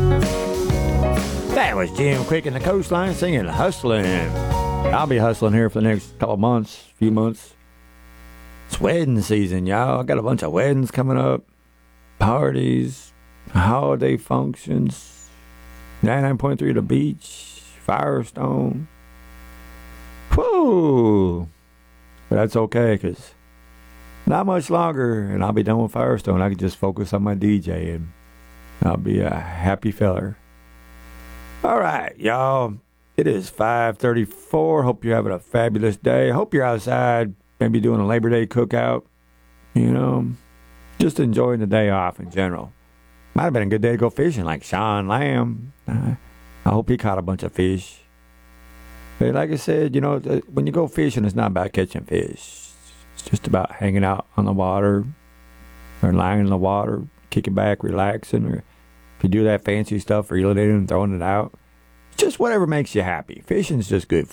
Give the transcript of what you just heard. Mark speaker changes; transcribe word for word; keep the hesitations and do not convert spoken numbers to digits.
Speaker 1: That was Jim Quick and the Coastline singing Hustling. I'll be hustling here for the next couple of months, few months. It's wedding season, y'all. I got a bunch of weddings coming up, parties, holiday functions, ninety-nine point three The Beach, Firestone. Whoo! But that's okay, because not much longer, and I'll be done with Firestone. I can just focus on my DJing. I'll be a happy feller. All right, y'all. It is five thirty-four. Hope you're having a fabulous day. Hope you're outside, maybe doing a Labor Day cookout. You know, just enjoying the day off in general. Might have been a good day to go fishing, like Sean Lamb. Uh, I hope he caught a bunch of fish. But like I said, you know, when you go fishing, it's not about catching fish. It's just about hanging out on the water or lying in the water, kicking back, relaxing, or if you do that fancy stuff, reeling it in and throwing it out. Just whatever makes you happy. Fishing's just good